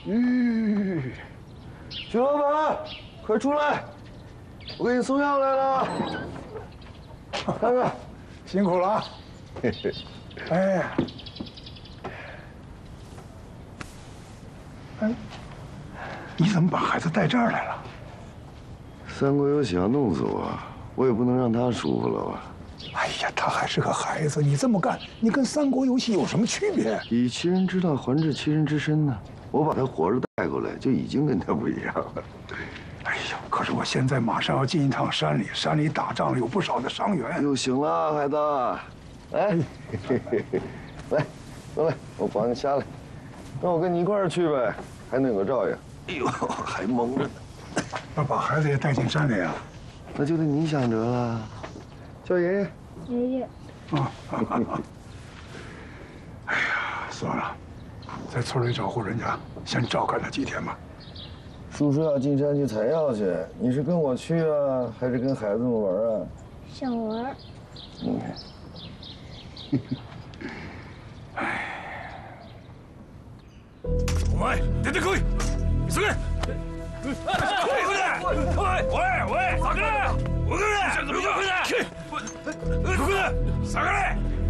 徐老板，快出来！我给你送药来了。看看， 辛苦了啊！哎呀，哎，你怎么把孩子带这儿来了？ 三国有喜要弄死我，我也不能让他舒服了吧？ 哎呀，他还是个孩子，你这么干，你跟三国游戏有什么区别？ 以其人之道还治其人之身呢。我把他活着带过来，就已经跟他不一样了。 哎呀，可是我现在马上要进一趟山里，山里打仗有不少的伤员。 又醒了，孩子，来，来，过来，我绑你下来，让我跟你一块儿去呗，还能有个照应。哎呦，还蒙着呢。 要把孩子也带进山里啊？ 那就得你想辙了，叫爷爷。 爷爷。 啊！哎呀，算了，在村里找户人家，先照看他几天吧。 叔叔要进山去采药去，你是跟我去啊，还是跟孩子们玩啊？ 想玩。 お前出てこい！急げ！おい！下がれ！下がれ！ここだ！下がれ！